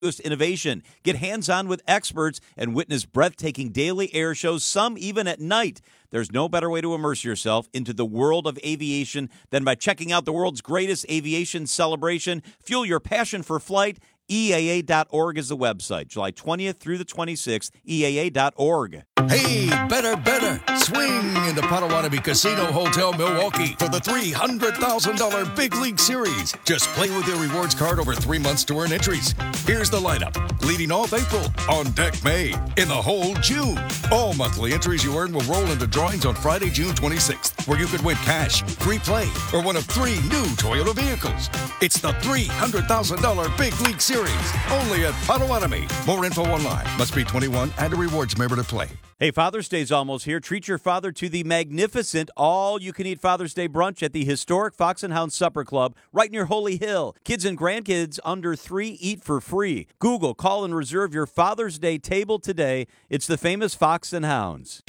innovation. Get hands-on with experts and witness breathtaking daily air shows, some even at night. There's no better way to immerse yourself into the world of aviation than by checking out the world's greatest aviation celebration. Fuel your passion for flight. EAA.org is the website. July 20th through the 26th, EAA.org. Hey, better. Swing into Potawatomi Casino Hotel Milwaukee for the $300,000 Big League Series. Just play with your rewards card over 3 months to earn entries. Here's the lineup. Leading off April, on deck May, in the hole June. All monthly entries you earn will roll into drawings on Friday, June 26th, where you could win cash, free play, or one of 3 new Toyota vehicles. It's the $300,000 Big League Series, only at Potawatomi. More info online. Must be 21 and a rewards member to play. Hey, Father's Day's almost here. Treat your father to the magnificent all-you-can-eat Father's Day brunch at the historic Fox and Hound Supper Club right near Holy Hill. Kids and grandkids under 3 eat for free. Google, call, and reserve your Father's Day table today. It's the famous Fox and Hounds.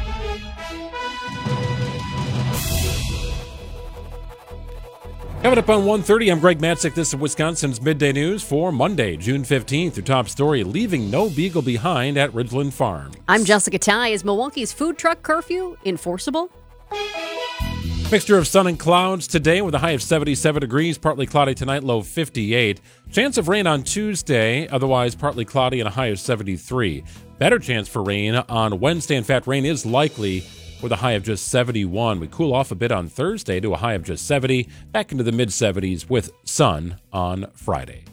Coming up on 1:30, I'm Greg Matzik. This is Wisconsin's Midday News for Monday, June 15th. Your top story, leaving no beagle behind at Ridgeland Farm. I'm Jessica Ty. Is Milwaukee's food truck curfew enforceable? Mixture of sun and clouds today with a high of 77 degrees, partly cloudy tonight, low 58. Chance of rain on Tuesday, otherwise partly cloudy and a high of 73. Better chance for rain on Wednesday. In fact, rain is likely with a high of just 71. We cool off a bit on Thursday to a high of just 70, back into the mid-70s with sun on Friday.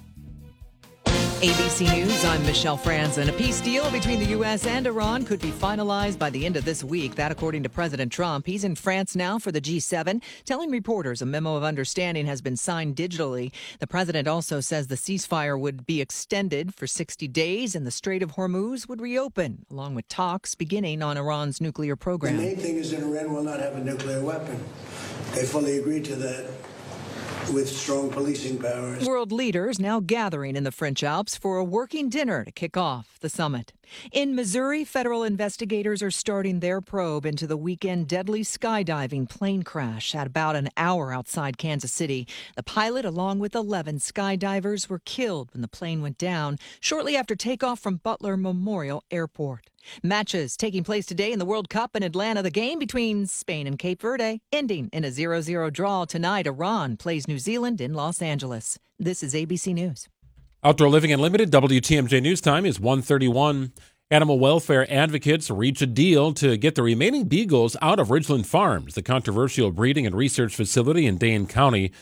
ABC News, I'm Michelle Franzen. A peace deal between the U.S. and Iran could be finalized by the end of this week. That according to President Trump. He's in France now for the G7, telling reporters a memo of understanding has been signed digitally. The president also says the ceasefire would be extended for 60 days and the Strait of Hormuz would reopen, along with talks beginning on Iran's nuclear program. The main thing is that Iran will not have a nuclear weapon. They fully agreed to that, with strong policing powers. World leaders now gathering in the French Alps for a working dinner to kick off the summit. In Missouri, federal investigators are starting their probe into the weekend deadly skydiving plane crash at about an hour outside Kansas City. The pilot, along with 11 skydivers, were killed when the plane went down shortly after takeoff from Butler Memorial Airport. Matches taking place today in the World Cup in Atlanta. The game between Spain and Cape Verde ending in a 0-0 draw tonight. Iran plays New Zealand in Los Angeles. This is ABC News. Outdoor Living Unlimited, WTMJ News Time is 1:31. Animal welfare advocates reach a deal to get the remaining beagles out of Ridgeland Farms, the controversial breeding and research facility in Dane County.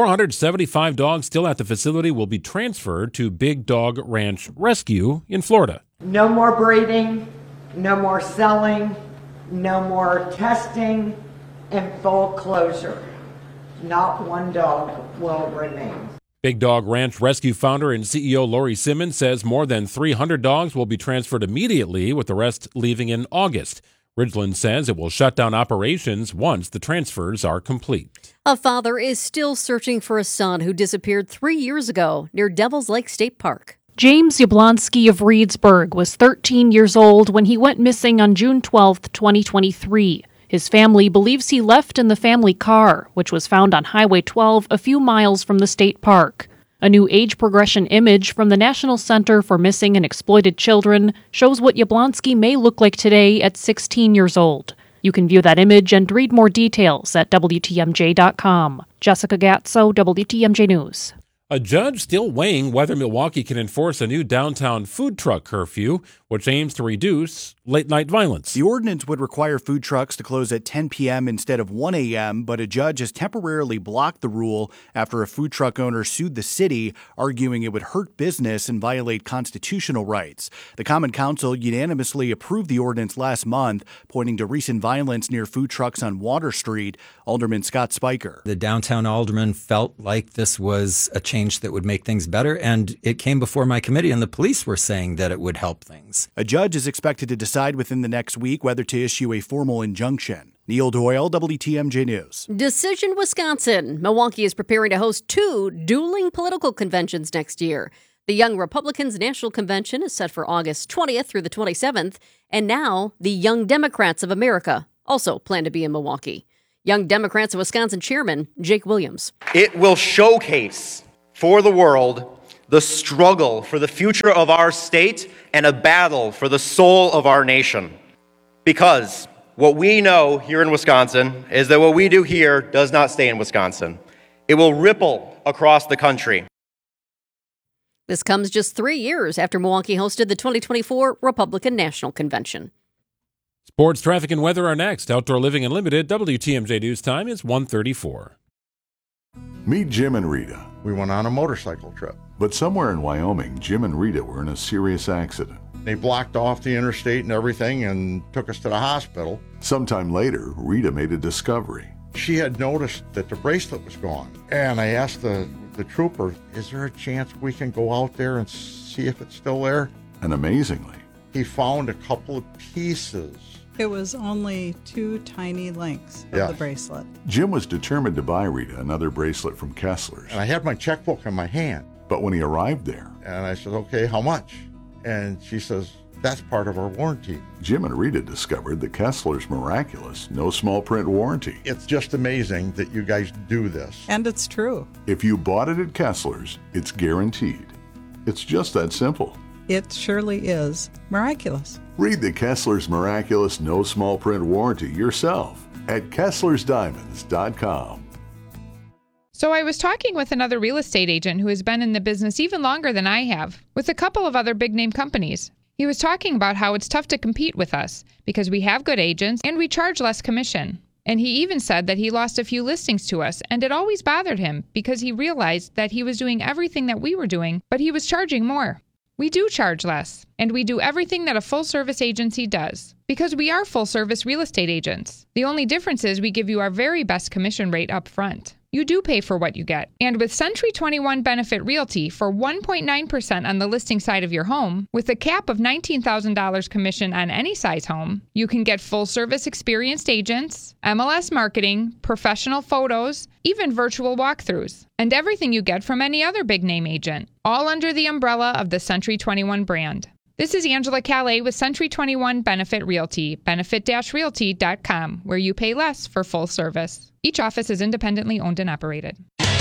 475 dogs still at the facility will be transferred to Big Dog Ranch Rescue in Florida. No more breeding, no more selling, no more testing, and full closure. Not one dog will remain. Big Dog Ranch Rescue founder and CEO Lori Simmons says more than 300 dogs will be transferred immediately, with the rest leaving in August. Ridgeland says it will shut down operations once the transfers are complete. A father is still searching for a son who disappeared 3 years ago near Devil's Lake State Park. James Yablonsky of Reedsburg was 13 years old when he went missing on June 12, 2023. His family believes he left in the family car, which was found on Highway 12 a few miles from the state park. A new age progression image from the National Center for Missing and Exploited Children shows what Yablonsky may look like today at 16 years old. You can view that image and read more details at WTMJ.com. Jessica Gatso, WTMJ News. A judge still weighing whether Milwaukee can enforce a new downtown food truck curfew, which aims to reduce late-night violence. The ordinance would require food trucks to close at 10 p.m. instead of 1 a.m., but a judge has temporarily blocked the rule after a food truck owner sued the city, arguing it would hurt business and violate constitutional rights. The Common Council unanimously approved the ordinance last month, pointing to recent violence near food trucks on Water Street. Alderman Scott Spiker. The downtown alderman felt like this was a change that would make things better, and it came before my committee, and the police were saying that it would help things. A judge is expected to decide within the next week whether to issue a formal injunction. Neil Doyle, WTMJ News. Decision, Wisconsin. Milwaukee is preparing to host 2 dueling political conventions next year. The Young Republicans National Convention is set for August 20th through the 27th, and now the Young Democrats of America also plan to be in Milwaukee. Young Democrats of Wisconsin Chairman Jake Williams. It will showcase for the world the struggle for the future of our state, and a battle for the soul of our nation. Because what we know here in Wisconsin is that what we do here does not stay in Wisconsin. It will ripple across the country. This comes just 3 years after Milwaukee hosted the 2024 Republican National Convention. Sports, traffic, and weather are next. Outdoor Living Unlimited, WTMJ News Time is 1:34. Meet Jim and Rita. We went on a motorcycle trip. But somewhere in Wyoming, Jim and Rita were in a serious accident. They blocked off the interstate and everything and took us to the hospital. Sometime later, Rita made a discovery. She had noticed that the bracelet was gone. And I asked the trooper, is there a chance we can go out there and see if it's still there? And amazingly, he found a couple of pieces. It was only 2 tiny links of the bracelet. Jim was determined to buy Rita another bracelet from Kessler's. And I had my checkbook in my hand. But when he arrived there, and I said, okay, how much? And she says, that's part of our warranty. Jim and Rita discovered the Kessler's miraculous, no small print warranty. It's just amazing that you guys do this. And it's true. If you bought it at Kessler's, it's guaranteed. It's just that simple. It surely is miraculous. Read the Kessler's miraculous, no small print warranty yourself at KesslersDiamonds.com. So I was talking with another real estate agent who has been in the business even longer than I have, with a couple of other big-name companies. He was talking about how it's tough to compete with us because we have good agents and we charge less commission. And he even said that he lost a few listings to us, and it always bothered him because he realized that he was doing everything that we were doing, but he was charging more. We do charge less, and we do everything that a full-service agency does, because we are full-service real estate agents. The only difference is we give you our very best commission rate up front. You do pay for what you get. And with Century 21 Benefit Realty for 1.9% on the listing side of your home, with a cap of $19,000 commission on any size home, you can get full-service experienced agents, MLS marketing, professional photos, even virtual walkthroughs, and everything you get from any other big-name agent, all under the umbrella of the Century 21 brand. This is Angela Calais with Century 21 Benefit Realty, benefit-realty.com, where you pay less for full service. Each office is independently owned and operated.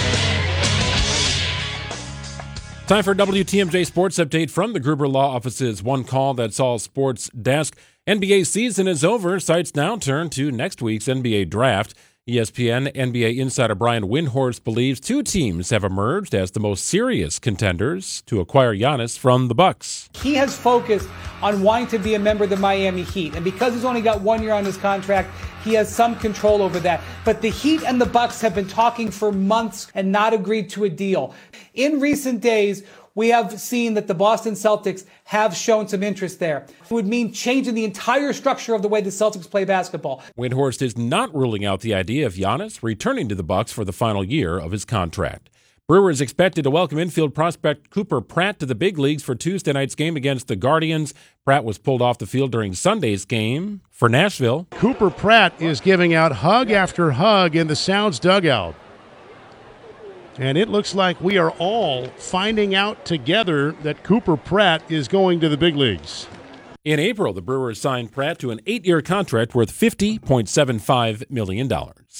Time for a WTMJ Sports Update from the Gruber Law Office's One Call That's All Sports desk. NBA season is over. Sights now turn to next week's NBA draft. ESPN NBA insider Brian Windhorst believes 2 teams have emerged as the most serious contenders to acquire Giannis from the Bucks. He has focused on wanting to be a member of the Miami Heat, and because he's only got 1 year on his contract, he has some control over that. But the Heat and the Bucks have been talking for months and not agreed to a deal. In recent days, we have seen that the Boston Celtics have shown some interest there. It would mean changing the entire structure of the way the Celtics play basketball. Windhorst is not ruling out the idea of Giannis returning to the Bucks for the final year of his contract. Brewers expected to welcome infield prospect Cooper Pratt to the big leagues for Tuesday night's game against the Guardians. Pratt was pulled off the field during Sunday's game for Nashville. Cooper Pratt is giving out hug after hug in the Sounds dugout. And it looks like we are all finding out together that Cooper Pratt is going to the big leagues. In April, the Brewers signed Pratt to an 8-year contract worth $50.75 million.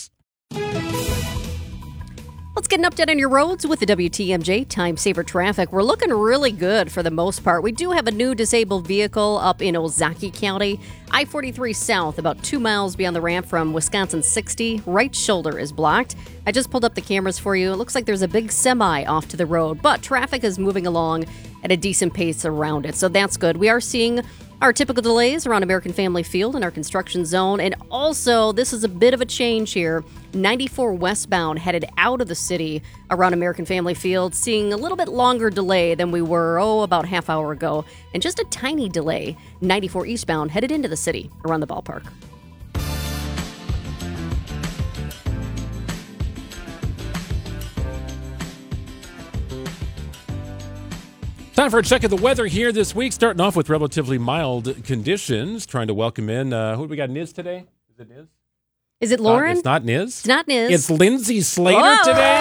Let's get an update on your roads with the WTMJ Time Saver Traffic. We're looking really good for the most part. We do have a new disabled vehicle up in Ozaukee County. I-43 south, about 2 miles beyond the ramp from Wisconsin 60. Right shoulder is blocked. I just pulled up the cameras for you. It looks like there's a big semi off to the road, but traffic is moving along at a decent pace around it, so that's good. We are seeing our typical delays around American Family Field in our construction zone. And also, this is a bit of a change here. 94 westbound headed out of the city around American Family Field, seeing a little bit longer delay than we were, about half hour ago. And just a tiny delay, 94 eastbound headed into the city around the ballpark. Time for a check of the weather here this week, starting off with relatively mild conditions. Trying to welcome in, who do we got, Niz today? Is it Niz? Is it Lauren? It's not Niz. It's not Niz. It's Lindsay Slater today.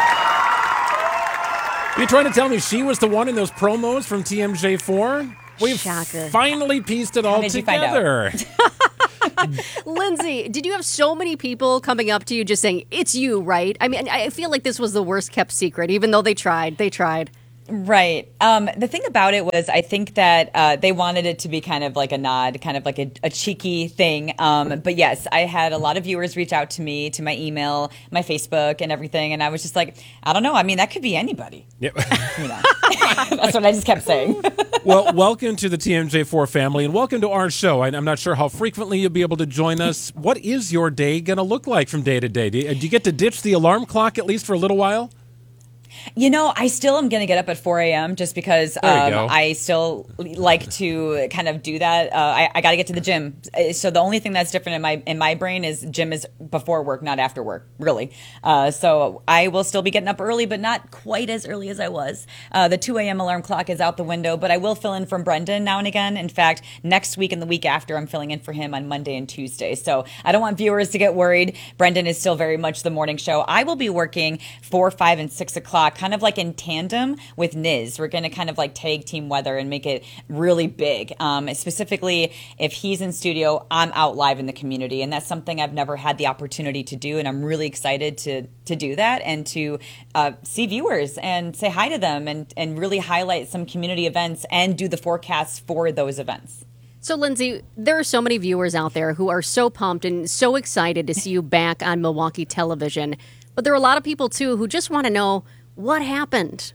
You trying to tell me she was the one in those promos from TMJ4? We've finally pieced it all together. Lindsay, did you have so many people coming up to you just saying, it's you, right? I mean, I feel like this was the worst kept secret, even though they tried. Right. The thing about it was, I think that they wanted it to be kind of like a nod, kind of like a cheeky thing. But yes, I had a lot of viewers reach out to me, to my email, my Facebook, and everything, and I was just like, I don't know. I mean, that could be anybody. Yep. That's what I just kept saying. Well, welcome to the TMJ4 family, and welcome to our show. I'm not sure how frequently you'll be able to join us. What is your day going to look like from day to day? Do you get to ditch the alarm clock at least for a little while? You know, I still am going to get up at 4 a.m. just because I still like to kind of do that. I got to get to the gym. So the only thing that's different in my brain is gym is before work, not after work, really. So I will still be getting up early, but not quite as early as I was. The 2 a.m. alarm clock is out the window, but I will fill in from Brendan now and again. In fact, next week and the week after, I'm filling in for him on Monday and Tuesday. So I don't want viewers to get worried. Brendan is still very much the morning show. I will be working 4, 5, and 6 o'clock, kind of like in tandem with Niz. We're going to kind of like tag team weather and make it really big. Specifically, if he's in studio, I'm out live in the community. And that's something I've never had the opportunity to do. And I'm really excited to do that and to see viewers and say hi to them and really highlight some community events and do the forecasts for those events. So, Lindsay, there are so many viewers out there who are so pumped and so excited to see you back on Milwaukee television. But there are a lot of people, too, who just want to know what happened.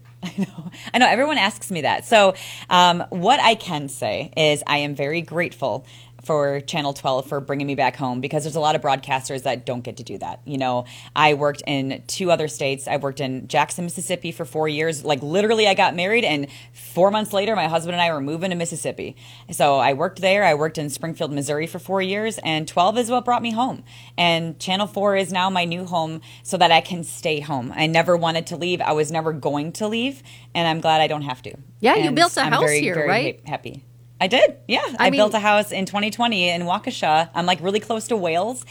I know. Everyone asks me that. So what I can say is I am very grateful for Channel 12 for bringing me back home, because there's a lot of broadcasters that don't get to do that. You know, I worked in 2 other states. I worked in Jackson, Mississippi for 4 years. Like literally I got married and 4 months later, my husband and I were moving to Mississippi. So I worked there. I worked in Springfield, Missouri for 4 years, and 12 is what brought me home. And Channel 4 is now my new home so that I can stay home. I never wanted to leave. I was never going to leave, and I'm glad I don't have to. Yeah, and you built a house here, very right? Happy. I did. Yeah. I built a house in 2020 in Waukesha. I'm like really close to Wales.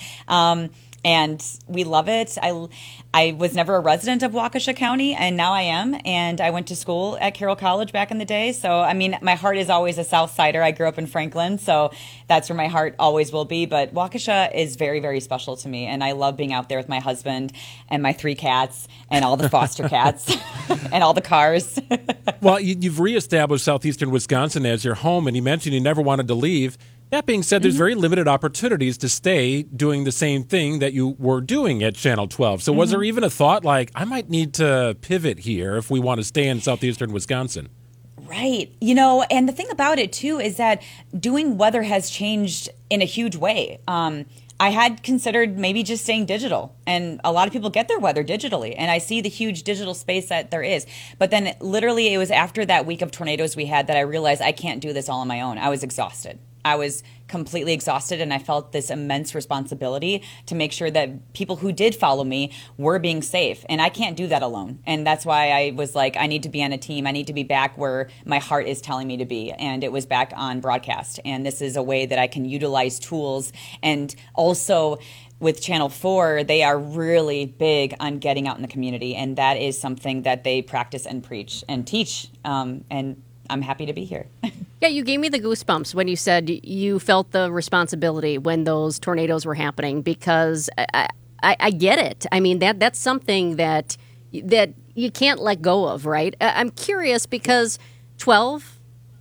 And we love it. I was never a resident of Waukesha County, and now I am. And I went to school at Carroll College back in the day. So, I mean, my heart is always a South Sider. I grew up in Franklin, so that's where my heart always will be. But Waukesha is very, very special to me. And I love being out there with my husband and my 3 cats and all the foster cats and all the cars. Well, you've reestablished southeastern Wisconsin as your home, and you mentioned you never wanted to leave. That being said, there's very limited opportunities to stay doing the same thing that you were doing at Channel 12. So was there even a thought like, I might need to pivot here if we want to stay in southeastern Wisconsin? Right. You know, and the thing about it, too, is that doing weather has changed in a huge way. I had considered maybe just staying digital, and a lot of people get their weather digitally, and I see the huge digital space that there is. But then literally it was after that week of tornadoes we had that I realized I can't do this all on my own. I was exhausted. I was completely exhausted, and I felt this immense responsibility to make sure that people who did follow me were being safe. And I can't do that alone. And that's why I was like, I need to be on a team. I need to be back where my heart is telling me to be. And it was back on broadcast. And this is a way that I can utilize tools. And also with Channel 4, they are really big on getting out in the community. And that is something that they practice and preach and teach. And I'm happy to be here. Yeah, you gave me the goosebumps when you said you felt the responsibility when those tornadoes were happening, because I get it. I mean, that's something that you can't let go of, right? I'm curious because 12,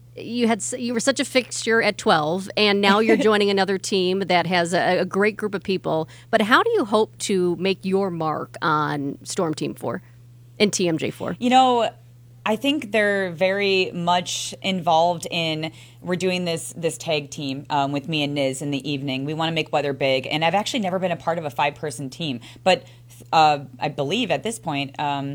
you were such a fixture at 12, and now you're joining another team that has a great group of people. But how do you hope to make your mark on Storm Team 4 and TMJ4? You know, I think they're very much involved in, we're doing this tag team with me and Niz in the evening. We want to make weather big. And I've actually never been a part of a 5-person team. But I believe at this point,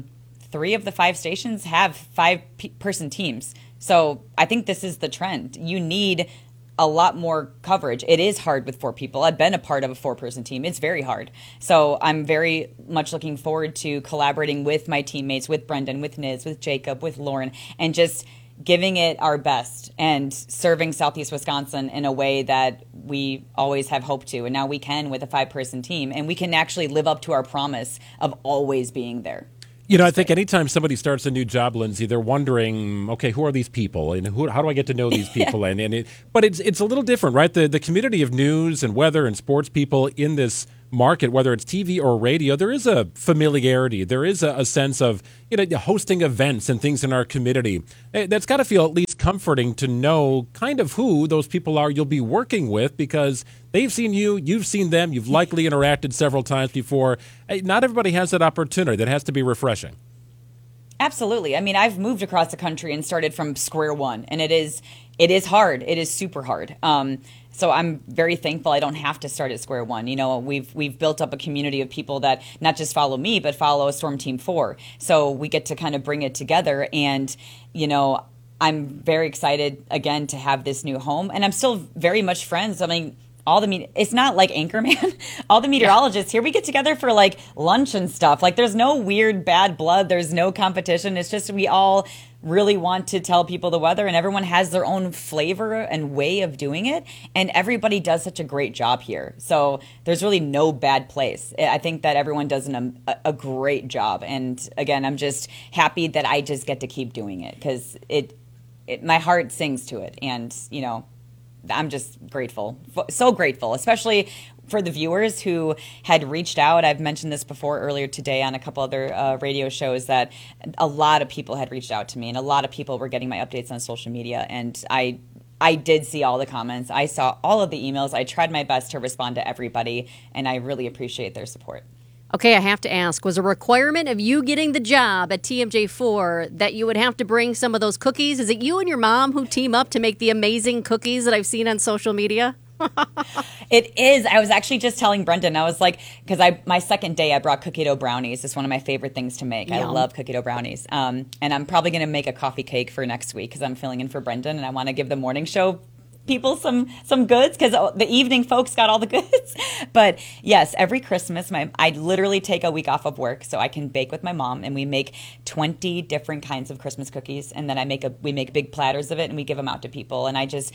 3 of the 5 stations have 5-person teams. So I think this is the trend. You need a lot more coverage. It is hard with 4 people. I've been a part of a 4-person team. It's very hard. So I'm very much looking forward to collaborating with my teammates, with Brendan, with Niz, with Jacob, with Lauren, and just giving it our best and serving Southeast Wisconsin in a way that we always have hoped to. And now we can with a 5-person team, and we can actually live up to our promise of always being there. You know, I think anytime somebody starts a new job, Lindsay, they're wondering, okay, who are these people, and how do I get to know these people? But it's a little different, right? The community of news and weather and sports people in this market, whether it's TV or radio, there is a familiarity. There is a sense of hosting events and things in our community. That's got to feel at least comforting to know kind of who those people are you'll be working with, because they've seen you, you've seen them, you've likely interacted several times before. Not everybody has that opportunity. That has to be refreshing. Absolutely. I mean, I've moved across the country and started from square one, and it is hard. It is super hard. So I'm very thankful I don't have to start at square one. We've built up a community of people that not just follow me, but follow Storm Team 4. So we get to kind of bring it together, and I'm very excited again to have this new home, and I'm still very much friends. I mean, it's not like Anchorman. All the meteorologists here, we get together for like lunch and stuff. Like, there's no weird bad blood. There's no competition. It's just we all really want to tell people the weather, and everyone has their own flavor and way of doing it. And everybody does such a great job here. So there's really no bad place. I think that everyone does a great job. And again, I'm just happy that I just get to keep doing it, because my heart sings to it. And, I'm just grateful, so grateful, especially for the viewers who had reached out. I've mentioned this before earlier today on a couple other radio shows, that a lot of people had reached out to me, and a lot of people were getting my updates on social media. And I did see all the comments. I saw all of the emails. I tried my best to respond to everybody, and I really appreciate their support. Okay, I have to ask, was a requirement of you getting the job at TMJ4 that you would have to bring some of those cookies? Is it you and your mom who team up to make the amazing cookies that I've seen on social media? It is. I was actually just telling Brendan, I was like, because my second day I brought cookie dough brownies. It's one of my favorite things to make. Yum. I love cookie dough brownies. And I'm probably going to make a coffee cake for next week, because I'm filling in for Brendan, and I want to give the morning show people some goods, because the evening folks got all the goods. But yes, every Christmas I literally take a week off of work so I can bake with my mom, and we make 20 different kinds of Christmas cookies, and then we make big platters of it, and we give them out to people. And I just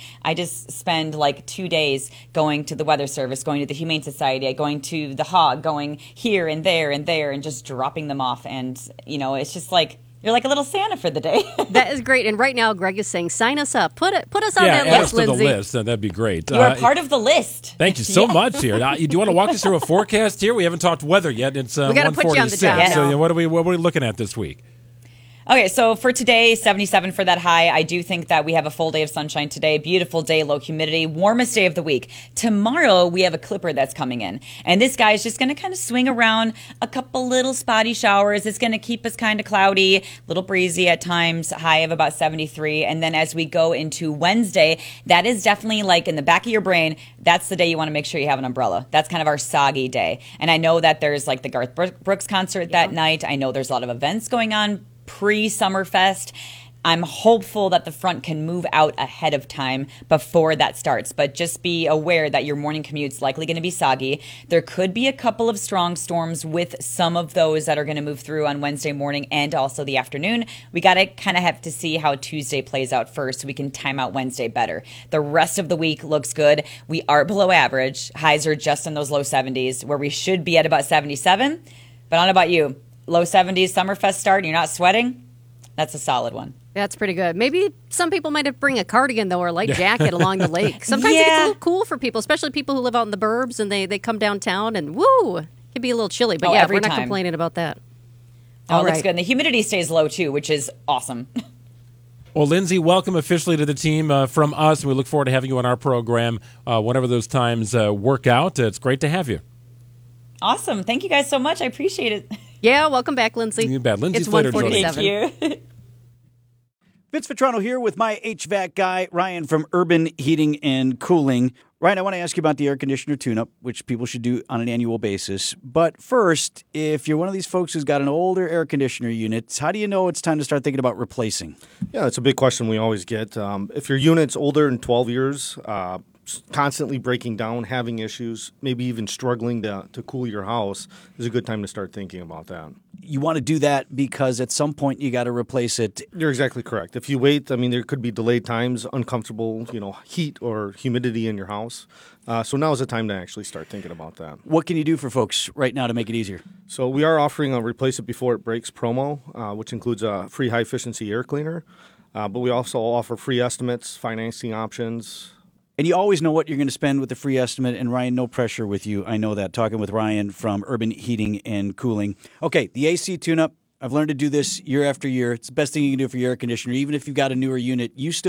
spend like 2 days going to the Weather Service, going to the Humane Society, going to the Hog, going here and there, and just dropping them off. And it's just like, you're like a little Santa for the day. That is great. And right now, Greg is saying, sign us up. Put us on that list, Lindsay. Yeah, add us to the list. That'd be great. You are part of the list. Thank you so much here. Do you want to walk us through a forecast here? We haven't talked weather yet. It's we got to put you on the job. So what are we looking at this week? Okay, so for today, 77 for that high. I do think that we have a full day of sunshine today. Beautiful day, low humidity, warmest day of the week. Tomorrow, we have a clipper that's coming in. And this guy is just going to kind of swing around a couple little spotty showers. It's going to keep us kind of cloudy, a little breezy at times, high of about 73. And then as we go into Wednesday, that is definitely like in the back of your brain, that's the day you want to make sure you have an umbrella. That's kind of our soggy day. And I know that there's like the Garth Brooks concert that night. I know there's a lot of events going on pre-Summerfest. I'm hopeful that the front can move out ahead of time before that starts, but just be aware that your morning commute's likely going to be soggy. There could be a couple of strong storms with some of those that are going to move through on Wednesday morning and also the afternoon. We got to kind of have to see how Tuesday plays out first so we can time out Wednesday better. The rest of the week looks good. We are below average. Highs are just in those low 70s where we should be at about 77. But I don't know about you. Low 70s, Summerfest start, you're not sweating? That's a solid one. That's pretty good. Maybe some people might have to bring a cardigan, though, or a light jacket along the lake. Sometimes it gets a little cool for people, especially people who live out in the burbs and they come downtown and, woo, it can be a little chilly. But we're not complaining about that. It looks good. And the humidity stays low, too, which is awesome. Well, Lindsay, welcome officially to the team from us. We look forward to having you on our program whenever those times work out. It's great to have you. Awesome. Thank you guys so much. I appreciate it. Yeah, welcome back, Lindsay. You bet. Lindsay it's Slater. 147. Thank you. Vince Vitrano here with my HVAC guy, Ryan from Urban Heating and Cooling. Ryan, I want to ask you about the air conditioner tune-up, which people should do on an annual basis. But first, if you're one of these folks who's got an older air conditioner unit, how do you know it's time to start thinking about replacing? Yeah, it's a big question we always get. If your unit's older than 12 years, constantly breaking down, having issues, maybe even struggling to cool your house, is a good time to start thinking about that. You want to do that because at some point you got to replace it. You're exactly correct. If you wait, there could be delayed times, uncomfortable, heat or humidity in your house. So now is the time to actually start thinking about that. What can you do for folks right now to make it easier? So we are offering a Replace It Before It Breaks promo, which includes a free high-efficiency air cleaner. But we also offer free estimates, financing options. And you always know what you're going to spend with the free estimate. And Ryan, no pressure with you. I know that. Talking with Ryan from Urban Heating and Cooling. Okay, the AC tune-up. I've learned to do this year after year. It's the best thing you can do for your air conditioner. Even if you've got a newer unit, you still